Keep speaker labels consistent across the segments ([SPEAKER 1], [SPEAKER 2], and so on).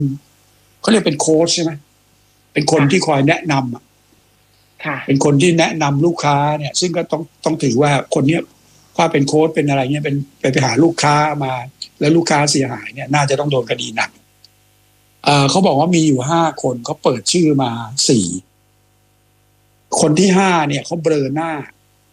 [SPEAKER 1] เขาเรียกเป็นโค้ชใช่ไหมเป็นคนที่คอยแนะนำเป็นคนที่แนะนำลูกค้าเนี่ยซึ่งก็ต้องถือว่าคนเนี้ยถ้าเป็นโค้ชเป็นอะไรเนี่ยเป็นไปหาลูกค้ามาแล้วลูกค้าเสียหายเนี่ยน่าจะต้องโดนคดีหนักเขาบอกว่ามีอยู่5 คนเขาเปิดชื่อมา4 คนที่5เนี่ยเขาเบลอหน้า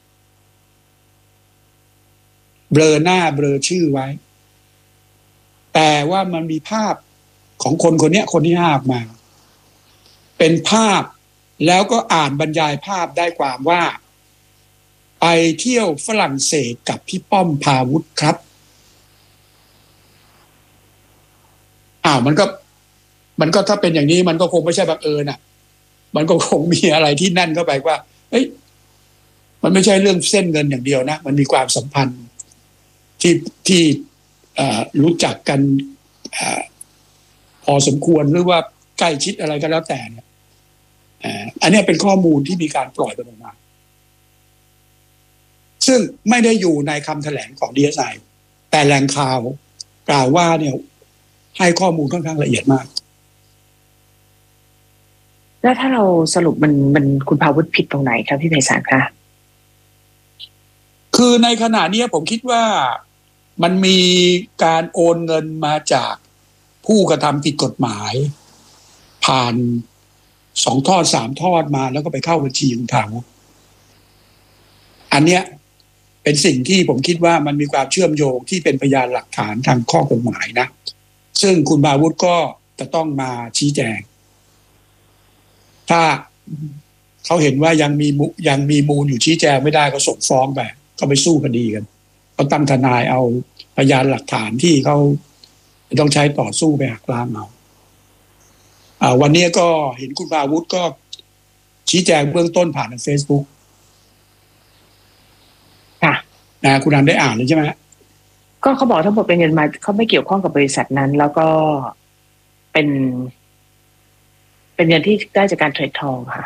[SPEAKER 1] เบลอชื่อไว้แต่ว่ามันมีภาพของคนเนี้ยคนที่5ออกมาเป็นภาพแล้วก็อ่านบรรยายภาพได้ความว่าไปเที่ยวฝรั่งเศสกับพี่ป้อมพาวุฒิครับมันก็ถ้าเป็นอย่างนี้มันก็คงไม่ใช่บังเอิญมันก็คงมีอะไรที่นั่นเข้าไปว่าเฮ้ยมันไม่ใช่เรื่องเส้นเงินอย่างเดียวนะมันมีความสัมพันธ์ที่รู้จักกันพอสมควรหรือว่าใกล้ชิดอะไรก็แล้วแต่เนี่ยอันนี้เป็นข้อมูลที่มีการปล่อยออกมาซึ่งไม่ได้อยู่ในคำแถลงของ DSI แต่แหล่งข่าวกล่าวว่าเนี่ยให้ข้อมูลค่อนข้างละเอียดมาก
[SPEAKER 2] แล้วถ้าเราสรุปมันคุณภาวุฒิผิดตรงไหนครับพี่ไพศาลคะ
[SPEAKER 1] คือในขณะนี้ผมคิดว่ามันมีการโอนเงินมาจากผู้กระทำผิดกฎหมายผ่าน2 ทอด 3 ทอดมาแล้วก็ไปเข้าบัญชีของเขาอันเนี้ยเป็นสิ่งที่ผมคิดว่ามันมีความเชื่อมโยงที่เป็นพยานหลักฐานทางข้อกฎหมายนะซึ่งคุณภาวุฒิก็จะต้องมาชี้แจงถ้าเขาเห็นว่ายังมีมูลอยู่ชี้แจงไม่ได้ก็ส่งฟ้องไปก็ไปสู้คดีกันเขาตั้งทนายเอาพยานหลักฐานที่เขาต้องใช้ต่อสู้ไปหักล้างเอาวันนี้ก็เห็นคุณภาวุฒิก็ชี้แจงเบื้องต้นผ่านทาง Facebook
[SPEAKER 2] ค่ะ
[SPEAKER 1] คุณอันได้อ่านเลยใช่ไหม
[SPEAKER 2] ก็เขาบอกทั้งหมดเป็นเงินมาเขาไม่เกี่ยวข้องกับบริษัทนั้นแล้วก็เป็นเงินที่ได้จากการเทรดทองค่ะ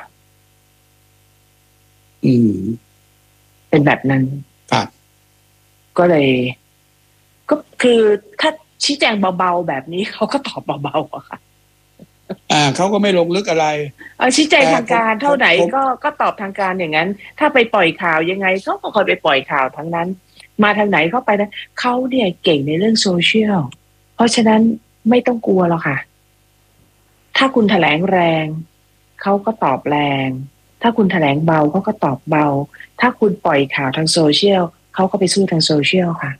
[SPEAKER 2] เป็นแบบนั้น
[SPEAKER 1] ครับ
[SPEAKER 2] ก็เลยก็คือถ้าชี้แจงเบาๆแบบนี้เขาก็ตอบเบาๆอะค่ะ
[SPEAKER 1] เขาก็ไม่ลงลึกอะไร
[SPEAKER 2] ชี้แจงทางการเท่าไหนก็ตอบทางการอย่างนั้นถ้าไปปล่อยข่าวยังไงเขาก็คอยไปปล่อยข่าวทั้งนั้นมาทางไหนเข้าไปนะเขาเนี่ยเก่งในเรื่องโซเชียลเพราะฉะนั้นไม่ต้องกลัวหรอกค่ะถ้าคุณแถลงแรงเขาก็ตอบแรงถ้าคุณแถลงเบาเขาก็ตอบเบาถ้าคุณปล่อยข่าวทางโซเชียลเขาก็ไปสู้ทางโซเชียลค่ะ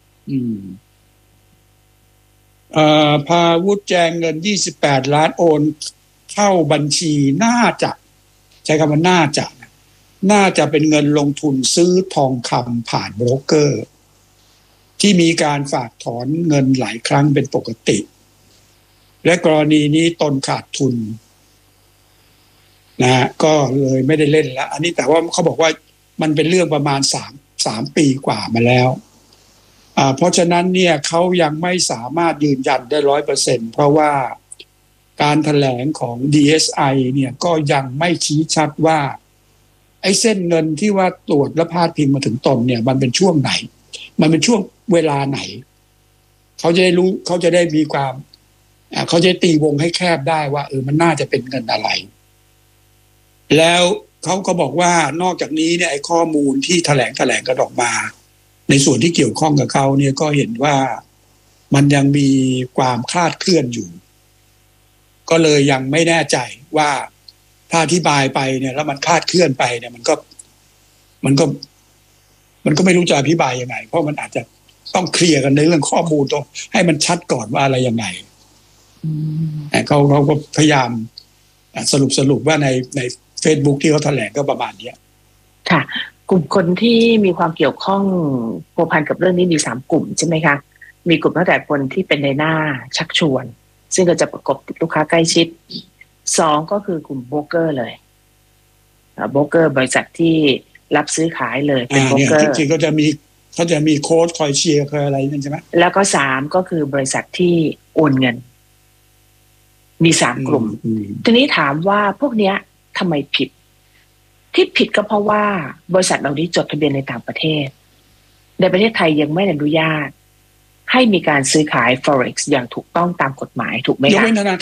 [SPEAKER 1] พาวุฒิแจงเงิน28 ล้านโอนเข้าบัญชีน่าจะใช้คำว่าน่าจะเป็นเงินลงทุนซื้อทองคำผ่านโบรกเกอร์ที่มีการฝากถอนเงินหลายครั้งเป็นปกติและกรณีนี้ตนขาดทุนนะก็เลยไม่ได้เล่นแล้วอันนี้แต่ว่าเขาบอกว่ามันเป็นเรื่องประมาณ3 ปีกว่ามาแล้วเพราะฉะนั้นเนี่ยเขายังไม่สามารถยืนยันได้ 100% เพราะว่าการแถลงของ DSI เนี่ยก็ยังไม่ชี้ชัดว่าไอ้เส้นเงินที่ว่าตรวจและพาดพิงมาถึงตนเนี่ยมันเป็นช่วงไหนมันเป็นช่วงเวลาไหนเขาจะได้รู้เขาจะได้มีความเขาจะตีวงให้แคบได้ว่ามันน่าจะเป็นเงินอะไรแล้วเขาก็บอกว่านอกจากนี้เนี่ยไอ้ข้อมูลที่แถลงกันออกมาในส่วนที่เกี่ยวข้องกับเขาเนี่ยก็เห็นว่ามันยังมีความคลาดเคลื่อนอยู่ก็เลยยังไม่แน่ใจว่าถ้าอธิบายไปเนี่ยแล้วมันคลาดเคลื่อนไปเนี่ยมันก็ไม่รู้จะอธิบายยังไงเพราะมันอาจจะต้องเคลียร์กันในเรื่องข้อมูลตรงให้มันชัดก่อนว่าอะไรยังไงเขาก็พยายามสรุปว่าใน Facebook ที่เขาแถลงก็ประมาณนี้
[SPEAKER 2] ค่ะกลุ่มคนที่มีความเกี่ยวข้องพัวพันกับเรื่องนี้มี3 กลุ่มใช่ไหมคะมีกลุ่มตั้งแต่คนที่เป็นในหน้าชักชวนซึ่งก็จะประกบลูกค้าใกล้ชิด2ก็คือกลุ่มโบรกเกอร์เลยโบรกเกอร์บริษัทที่รับซื้อขายเลยเป็นโบรกเกอร์
[SPEAKER 1] จริงๆเขาจะมีโค้ชคอยเชียร์คอยอะไรนั่นใช่ไหม
[SPEAKER 2] แล้วก็3ก็คือบริษัทที่โอนเงินมี3 กลุ่มทีนี้ถามว่าพวกเนี้ยทำไมผิดที่ผิดก็เพราะว่าบริษัทเหล่านี้จดทะเบียนในต่างประเทศในประเทศไทยยังไม่อนุญาตให้มีการซื้อขาย forex อย่างถูกต้องตามกฎหมายถูกไหม
[SPEAKER 1] ยก
[SPEAKER 2] คะ
[SPEAKER 1] เว้นธนา